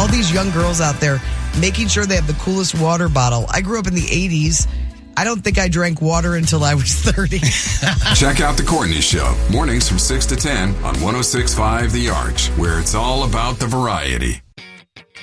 these young girls out there making sure they have the coolest water bottle. I grew up in the 80s. I don't think I drank water until I was 30. Check out The Courtney Show, mornings from 6 to 10 on 106.5 The Arch, where it's all about the variety.